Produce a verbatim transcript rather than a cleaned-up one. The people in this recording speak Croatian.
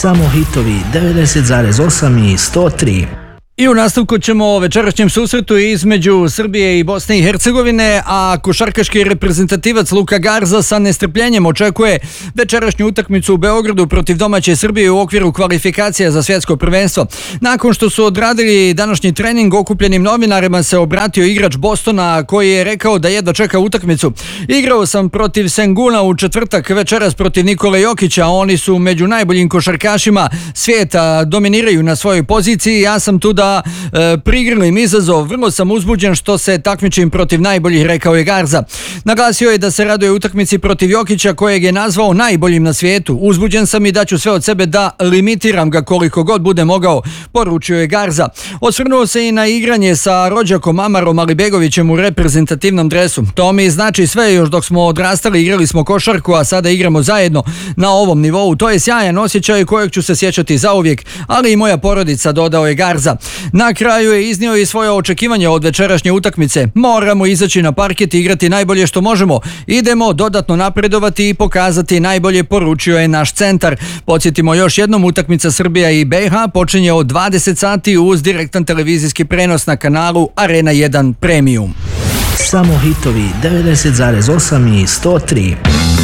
Samo hitovi devedeset zarez osam i sto tri. I u nastavku ćemo o večerašnjem susretu između Srbije i Bosne i Hercegovine, a košarkaški reprezentativac Luka Garza sa nestrpljenjem očekuje večerašnju utakmicu u Beogradu protiv domaće Srbije u okviru kvalifikacija za svjetsko prvenstvo. Nakon što su odradili današnji trening, okupljenim novinarima se obratio igrač Bostona koji je rekao da jedva čeka utakmicu. Igrao sam protiv Senguna u četvrtak, večeras protiv Nikole Jokića, oni su među najboljim košarkašima svijeta, dominiraju na svojoj poziciji, ja sam tu da E, prigrlim izazov, vrlo sam uzbuđen što se takmičim protiv najboljih, rekao je Garza. Naglasio je da se raduje utakmici protiv Jokića kojeg je nazvao najboljim na svijetu. Uzbuđen sam i daću sve od sebe da limitiram ga koliko god bude mogao, poručio je Garza. Osvrnuo se i na igranje sa rođakom Amarom Alibegovićem u reprezentativnom dresu. To mi znači sve, još dok smo odrastali igrali smo košarku, a sada igramo zajedno na ovom nivou. To je sjajan osjećaj kojeg ću se sjećati zauvijek, ali i moja porodica, dodao je Garza. Na kraju je iznio i svoje očekivanje od večerašnje utakmice. Moramo izaći na parket i igrati najbolje što možemo. Idemo dodatno napredovati i pokazati najbolje, poručio je naš centar. Podsjetimo još jednom, utakmica Srbija i B i H počinje od dvadeset sati uz direktan televizijski prenos na kanalu Arena jedan Premium. Samo hitovi devedeset zarez osam i sto tri.